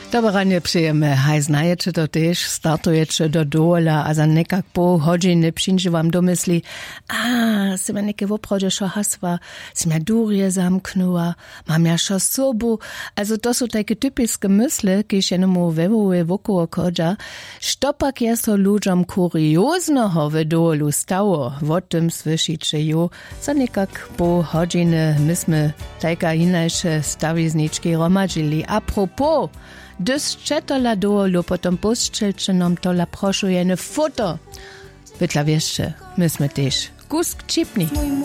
Dobre nie przyjemy, haj znajecie to też, startujecie do dola, a za nekak po godziny przyjdzie wam do myśli, si ma neke w obchodzie šo hasła, si ma durje zamknęła, mam ja šo sobu, also to są takie typiskie myśli, kiedyś jednomu wewoły wokoło kodza, štopak je so ludziom kurioznoho w dolu stało, o tym słyszycie jo, za nekak po godziny myśmy taka inajsze stawizniczki romadzili. A propos, Dys četola doolu, potom pošćelče nam tola prošujene foto. Vytla wieszcze, my sme też kusk čipni.